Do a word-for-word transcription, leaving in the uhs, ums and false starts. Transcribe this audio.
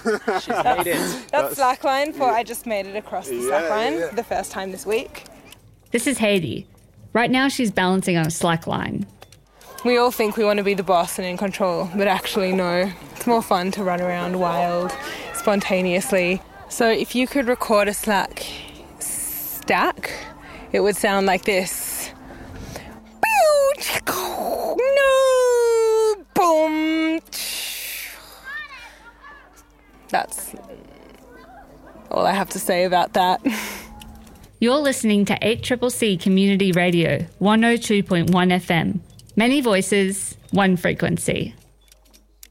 She's made it. That's, That's slackline for yeah. I just made it across the yeah, slackline yeah, yeah. the first time this week. This is Haiti. Right now she's balancing on a slackline. We all think we want to be the boss and in control, but actually no. It's more fun to run around wild, spontaneously. So if you could record a slack stack, it would sound like this. No, boom. That's all I have to say about that. You're listening to eight C C C Community Radio, one oh two point one F M. Many voices, one frequency.